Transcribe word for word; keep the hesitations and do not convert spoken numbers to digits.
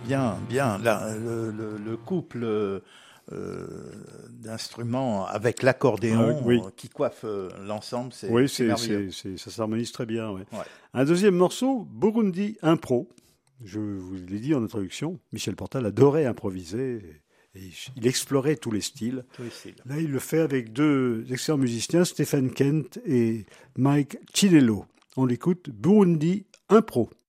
Bien, bien. Là, le, le, le couple euh, d'instruments avec l'accordéon Ah, oui, euh, qui coiffe euh, l'ensemble, c'est, oui, c'est c'est, merveilleux. c'est, c'est- ça s'harmonise très bien. Ouais. Ouais, Un deuxième morceau, Burundi Impro. Je vous l'ai dit en introduction, Michel Portal adorait improviser et, et il explorait tous les styles. tous les styles. Là, il le fait avec deux excellents musiciens, Stephen Kent et Mike Chinello. On l'écoute, Burundi Impro.